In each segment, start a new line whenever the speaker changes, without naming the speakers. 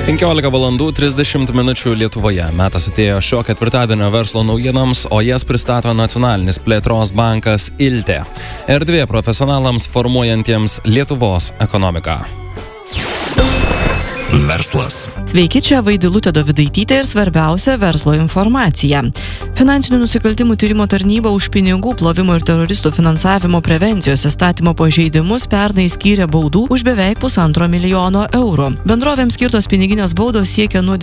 15:30 Lietuvoje. Metas atėjo šio ketvirtadienio verslo naujienoms, o jas pristato Nacionalinis plėtros bankas ILTE. Erdvė profesionalams formuojantiems Lietuvos ekonomiką.
Verslas.
Sveiki, čia Vaidilutė Dovidaitytė ir svarbiausia verslo informacija. Finansinių nusikaltimų tyrimo tarnyba už pinigų plovimo ir teroristų finansavimo prevencijos įstatymo pažeidimus pernai skyrė baudų už beveik 1,5 milijono eurų. Bendrovėms skirtos piniginės baudos siekia nuo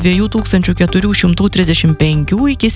2435 iki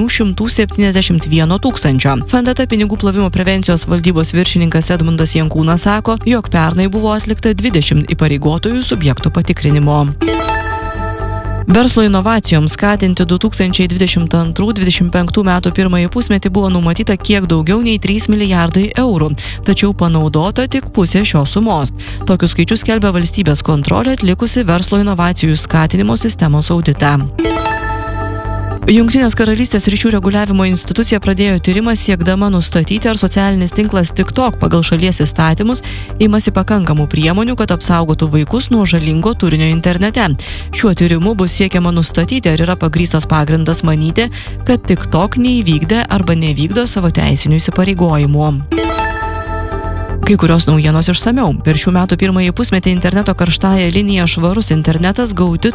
771 tūkstančio. FNDT pinigų plovimo prevencijos valdybos viršininkas Edmundas Jankūnas sako, jog pernai buvo atlikta 20 įpareigotojų subjektų patikrinimo. Verslo inovacijoms skatinti 2022-2025 metų pirmąjį pusmetį buvo numatyta kiek daugiau nei 3 milijardai eurų, tačiau panaudota tik pusė šios sumos. Tokius skaičius skelbia valstybės kontrolė atlikusi verslo inovacijų skatinimo sistemos auditą. Jungtinės karalystės ryšių reguliavimo institucija pradėjo tyrimą siekdama nustatyti, ar socialinis tinklas TikTok pagal šalies įstatymus imasi pakankamų priemonių, kad apsaugotų vaikus nuo žalingo turinio internete. Šiuo tyrimu bus siekiama nustatyti, ar yra pagrįstas pagrindas manyti, kad TikTok neįvykdė arba nevykdo savo teisinių įsipareigojimų. Kai kurios naujienos išsamiau. Per šių metų pirmąjį pusmetį interneto karštąją liniją Švarus internetas gauti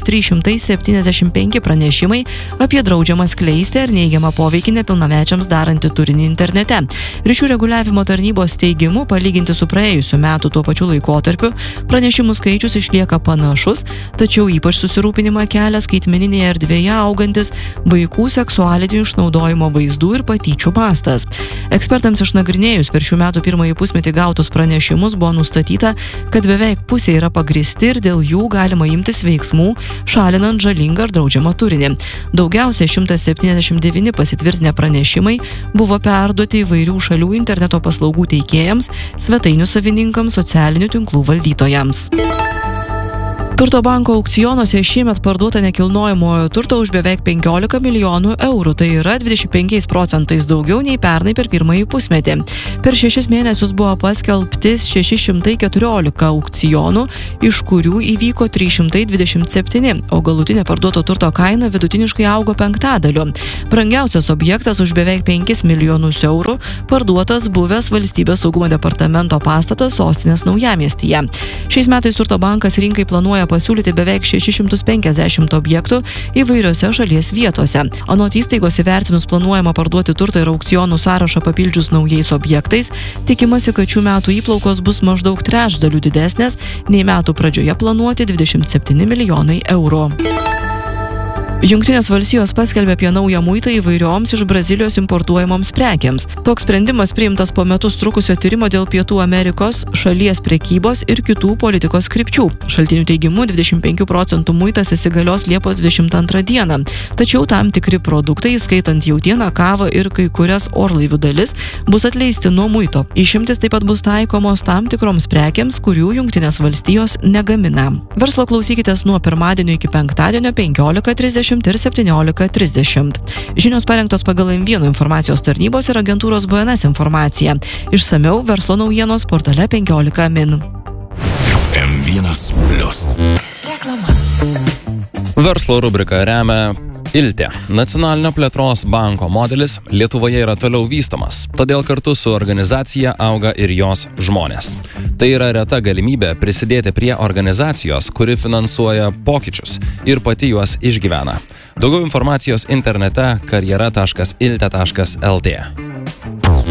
1375 pranešimai apie draudžiamą skleisti ar neigiamą poveikį nepilnamečiams darantį turinį internete. Ryšių reguliavimo tarnybos teigimu, palyginti su praėjusiu metu tuo pačiu laikotarpiu, pranešimų skaičius išlieka panašus, tačiau ypač susirūpinimą kelia skaitmeninėje erdvėje augantis vaikų seksualinio išnaudojimo vaizdų ir patyčių mastas. Ekspertams išnagrinėjus per šių metų pirmąjį pusmetį gautus pranešimus buvo nustatyta, kad beveik pusė yra pagrįsti ir dėl jų galima imtis veiksmų, šalinant žalingą ar draudžiamą turinį. Daugiausiai 179 pasitvirtinę pranešimai buvo perduoti įvairių šalių interneto paslaugų teikėjams, svetainių savininkams, socialinių tinklų valdytojams. Turto banko aukcionuose šiemet parduota nekilnojamojo turto už beveik 15 milijonų eurų, tai yra 25% daugiau nei pernai per pirmąjį pusmetį. Per 6 mėnesius buvo paskelbti 614 aukcionų, iš kurių įvyko 327, o galutinė parduoto turto kaina vidutiniškai augo 5%. Brangiausias objektas už beveik 5 milijonus eurų parduotas buvęs Valstybės saugumo departamento pastatas Sostinės Naujamiestyje. Šiais metais Turto bankas rinkai planuoja pasiūlyti beveik 650 objektų įvairiose šalies vietose. Anot įstaigos įvertinus planuojama parduoti turtą ir aukcionų sąrašą papildžius naujais objektais, tikimasi, kad šių metų įplaukos bus maždaug trečdaliu didesnės nei metų pradžioje planuoti 27 milijonai eurų. Jungtinės valstijos paskelbė apie naują muitą įvairioms iš Brazilijos importuojamoms prekiams. Toks sprendimas priimtas po metus trukusio tyrimo dėl Pietų Amerikos, šalies prekybos ir kitų politikos krypčių. Šaltinių teigimu 25% muitas įsigalios Liepos 22 dieną. Tačiau tam tikri produktai, įskaitant jautieną, kavą ir kai kurias orlaivių dalis, bus atleisti nuo muito. Išimtis taip pat bus taikomos tam tikroms prekiams, kurių Jungtinės valstijos negamina. Verslo klausykitės nuo pirmadienio iki penktadienio 15:30 ir 17:30. Žinios parengtos pagal M1 informacijos tarnybos ir agentūros BNS informaciją. Išsamiau verslo naujienos portale 15 min.
M1+.
Reklama.
Verslo rubrika remia ILTE. Nacionalinio plėtros banko modelis Lietuvoje yra toliau vystomas, todėl kartu su organizacija auga ir jos žmonės. Tai yra reta galimybė prisidėti prie organizacijos, kuri finansuoja pokyčius ir pati juos išgyvena. Daugiau informacijos internete karjera.ilte.lt.